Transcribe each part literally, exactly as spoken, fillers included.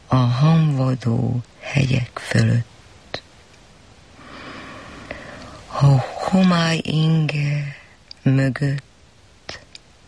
a hamvadó hegyek fölött. A homály inge mögött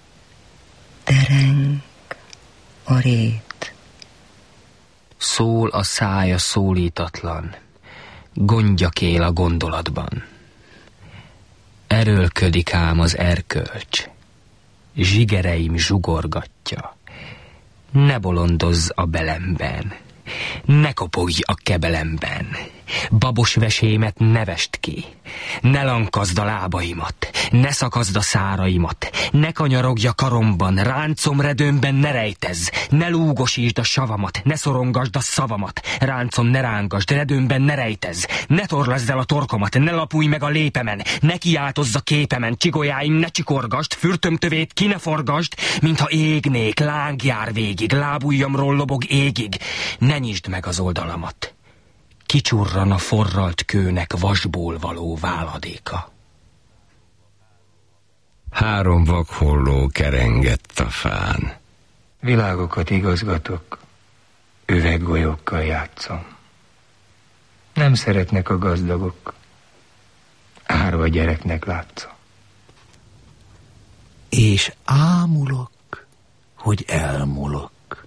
dereng a rét. Szól a szája szólítatlan, gondjak él a gondolatban. Erőlködik ám az erkölcs, zsigereim zsugorgatja. Ne bolondozz a belemben, ne kopogj a kebelemben, babos vesémet ne vest ki, ne lankazd a lábaimat, ne szakazd a száraimat, ne kanyarogj a karomban, ráncom redőmben ne rejtezz, ne lúgosítsd a savamat, ne szorongasd a szavamat, ráncom ne rángasd, redőmben ne rejtezz, ne torlaszd el a torkomat, ne lapulj meg a lépemen, ne kiáltozz a képemen, csigolyáim ne csikorgasd, fürtömtövét ki ne forgasd, mintha égnék, láng jár végig, lábujjamról lobog égig, ne nyisd meg az oldalamat. Kicsurran a forralt kőnek vasból való váladéka. Három vakholló kerengett a fán. Világokat igazgatok, üveggolyókkal játszom. Nem szeretnek a gazdagok, árva gyereknek látszom. És ámulok, hogy elmulok.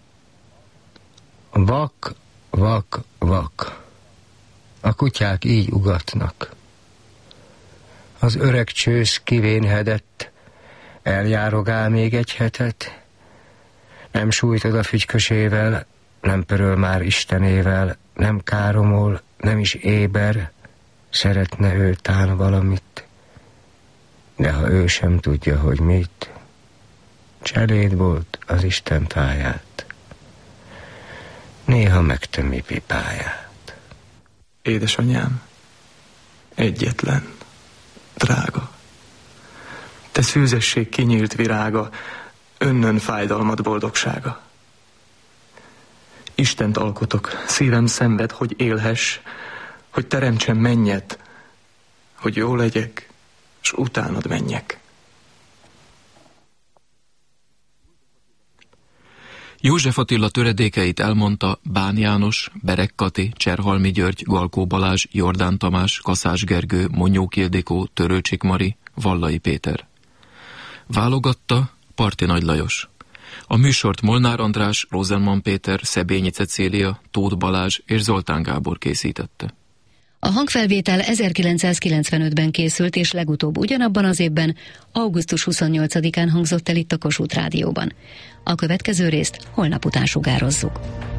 Vak, vak, vak. A kutyák így ugatnak. Az öreg csősz kivénhedett, eljárogál még egy hetet, nem sújtod a fügykösével, nem pöröl már Istenével, nem káromol, nem is éber, szeretne ő tán valamit, de ha ő sem tudja, hogy mit, cseléd volt az Isten táját, néha megtömi pipáját. Édesanyám, egyetlen, drága, te szűzesség kinyílt virága, önnön fájdalmat boldogsága. Istent alkotok, szívem szenved, hogy élhess, hogy teremtsem mennyet, hogy jó legyek, s utánad menjek. József Attila töredékeit elmondta Bán János, Berek Kati, Cserhalmi György, Galkó Balázs, Jordán Tamás, Kaszás Gergő, Monyók Ildikó, Törőcsik Mari, Vallai Péter. Válogatta Parti Nagy Lajos. A műsort Molnár András, Rosenman Péter, Szebényi Cecília, Tóth Balázs és Zoltán Gábor készítette. A hangfelvétel ezerkilencszázkilencvenötben készült, és legutóbb ugyanabban az évben, augusztus huszonnyolcadikán hangzott el itt a Kossuth Rádióban. A következő részt holnap után sugározzuk.